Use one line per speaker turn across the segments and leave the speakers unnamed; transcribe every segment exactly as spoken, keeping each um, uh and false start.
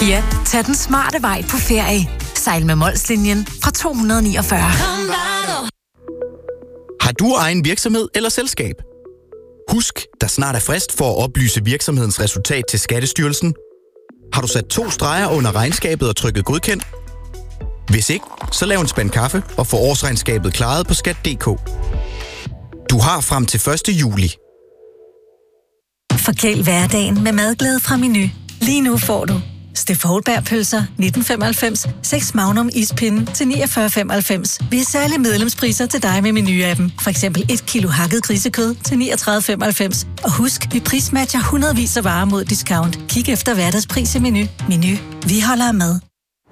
Ja, tag den smarte vej på ferie. Sejl med Molslinjen fra to hundrede niogfyrre.
Har du egen virksomhed eller selskab? Husk, der snart er frist for at oplyse virksomhedens resultat til Skattestyrelsen. Har du sat to streger under regnskabet og trykket godkendt? Hvis ikke, så lav en spand kaffe og få årsregnskabet klaret på skat punktum d k. Du har frem til første juli.
Forkæl hverdagen med madglæde fra Meny. Lige nu får du Steff Houlberg-pølser nitten femoghalvfems, seks Magnum ispinde til niogfyrre femoghalvfems. Vi har særlige medlemspriser til dig med Meny-appen. For eksempel et kilo hakket grisekød til niogtredive femoghalvfems. Og husk, vi prismatcher hundredvis af varer mod discount. Kig efter hverdagspris i Meny. Meny. Vi holder af mad.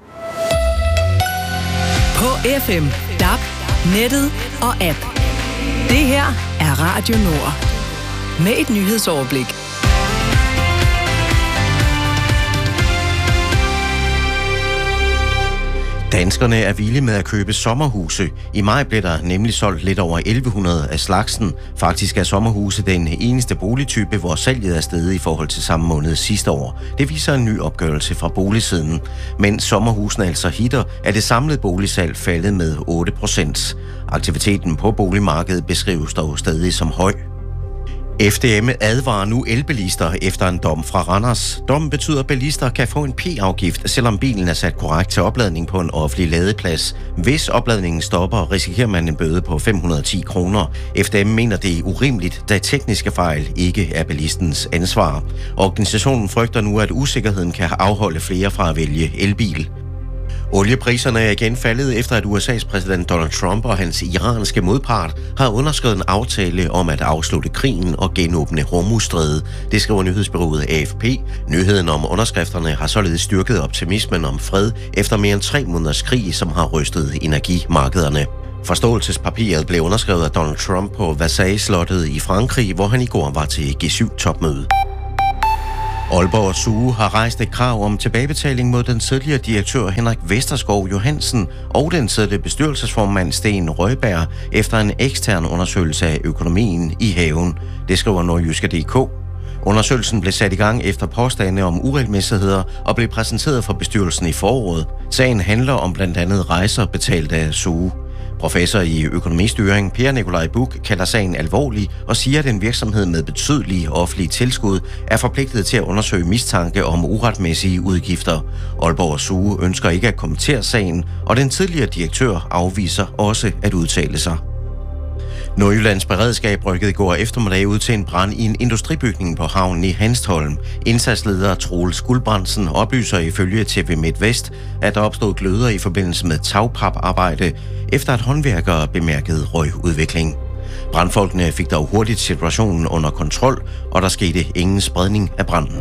På F M, D A B, nettet og app. Det her er Radio Nord. Med et nyhedsoverblik.
Danskerne er villige med at købe sommerhuse. I maj blev der nemlig solgt lidt over elleve hundrede af slagsen. Faktisk er sommerhuse den eneste boligtype, hvor salget er steget i forhold til samme måned sidste år. Det viser en ny opgørelse fra Boligsiden. Mens sommerhusene altså hitter, er det samlede boligsalg faldet med otte procent. Aktiviteten på boligmarkedet beskrives dog stadig som høj. F D M advarer nu elbilister efter en dom fra Randers. Dommen betyder, at bilister kan få en p-afgift, selvom bilen er sat korrekt til opladning på en offentlig ladeplads. Hvis opladningen stopper, risikerer man en bøde på fem hundrede og ti kroner. F D M mener, det er urimeligt, da tekniske fejl ikke er bilistens ansvar. Organisationen frygter nu, at usikkerheden kan afholde flere fra at vælge elbil. Oliepriserne er igen faldet efter, at U S A's præsident Donald Trump og hans iranske modpart har underskrevet en aftale om at afslutte krigen og genåbne Hormuzstrædet. Det skriver nyhedsbureauet A F P. Nyheden om underskrifterne har således styrket optimismen om fred efter mere end tre måneders krig, som har rystet energimarkederne. Forståelsespapiret blev underskrevet af Donald Trump på Versailles-slottet i Frankrig, hvor han i går var til G syv topmøde. Aalborg Zoo har rejst et krav om tilbagebetaling mod den tidligere direktør Henrik Vesterskov Johansen og den tidligere bestyrelsesformand Sten Røjberg efter en ekstern undersøgelse af økonomien i haven. Det skriver Nordjyske punktum d k. Undersøgelsen blev sat i gang efter påstande om uregelmæssigheder og blev præsenteret for bestyrelsen i foråret. Sagen handler om blandt andet rejser betalt af Zoo. Professor i økonomistyring Per Nikolaj Buch kalder sagen alvorlig og siger, at en virksomhed med betydelige offentlige tilskud er forpligtet til at undersøge mistanke om uretmæssige udgifter. Aalborg Zoo ønsker ikke at kommentere sagen, og den tidligere direktør afviser også at udtale sig. Nordjyllands beredskab rykkede i går eftermiddag ud til en brand i en industribygning på havnen i Hanstholm. Indsatsleder Troels Guldbrandsen oplyser ifølge T V MidtVest, at der opstod gløder i forbindelse med tagpaparbejde, efter at håndværkere bemærkede røgudvikling. Brandfolkene fik dog hurtigt situationen under kontrol, og der skete ingen spredning af branden.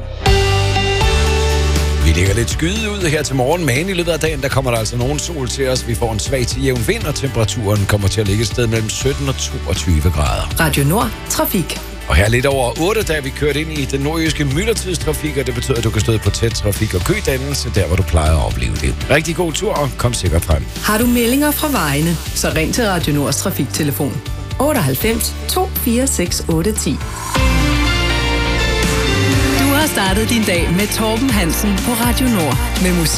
Vi ligger lidt skyet ud her til morgen, men i løbet af dagen, der kommer der altså nogen sol til os. Vi får en svag til jævn vind, og temperaturen kommer til at ligge et sted mellem sytten og toogtyve grader.
Radio Nord. Trafik.
Og her lidt over otte, da vi kørt ind i den nordjyske myldretidstrafik, og det betyder, at du kan støde på tæt trafik og kødannelse, der hvor du plejer at opleve det. Rigtig god tur, og kom sikkert frem.
Har du meldinger fra vejene, så ring til Radio Nords trafiktelefon otteoghalvfems to fire seks otte ti. Du har startet din dag med Torben Hansen på Radio Nord med musik.